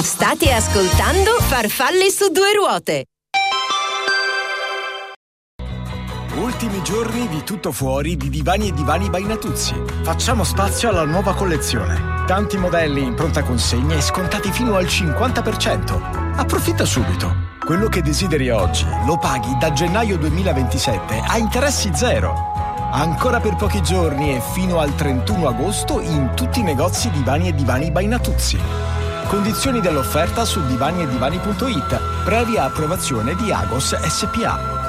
State ascoltando Farfalle su due ruote. Ultimi giorni di tutto fuori di Divani e Divani by Natuzzi. Facciamo spazio alla nuova collezione. Tanti modelli in pronta consegna e scontati fino al 50%. Approfitta subito. Quello che desideri oggi lo paghi da gennaio 2027 a interessi zero. Ancora per pochi giorni e fino al 31 agosto in tutti i negozi Divani e Divani by Natuzzi. Condizioni dell'offerta su divaniedivani.it, previa approvazione di Agos SPA.